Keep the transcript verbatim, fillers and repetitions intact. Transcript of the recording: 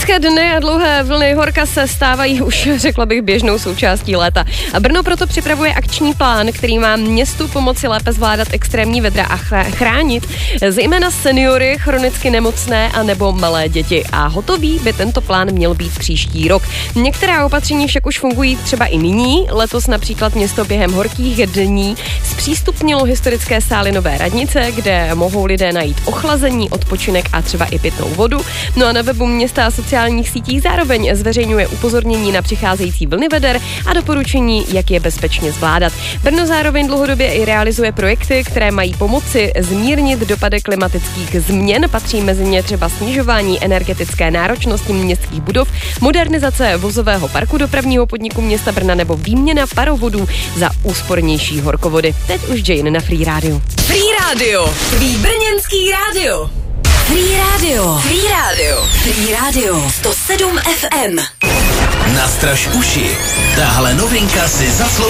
Horské dny a dlouhé vlny horka se stávají už, řekla bych, běžnou součástí léta. A Brno proto připravuje akční plán, který má městu pomoci lépe zvládat extrémní vedra a chránit zejména seniory, chronicky nemocné a nebo malé děti. A hotový by tento plán měl být příští rok. Některá opatření však už fungují třeba i nyní. Letos například město během horkých dní zpřístupnilo historické sály Nové radnice, kde mohou lidé najít ochlazení, odpočinek a třeba i pitnou vodu. No a na webu města a sociálních sítích zároveň zveřejňuje upozornění na přicházející vlny veder a doporučení, jak je bezpečně zvládat. Brno zároveň dlouhodobě i realizuje projekty, které mají pomoci zmírnit dopady klimatických změn. Patří mezi ně třeba snižování energetické náročnosti městských budov, modernizace vozového parku dopravního podniku města Brna nebo výměna parovodů za úspornější horkovody. Teď už Jane na Free Radio. Free Radio, tvý brněnský rádio. Free Radio, Free Radio, Free Radio, sto sedm F M. Nastraž uši, tahle novinka si zaslouží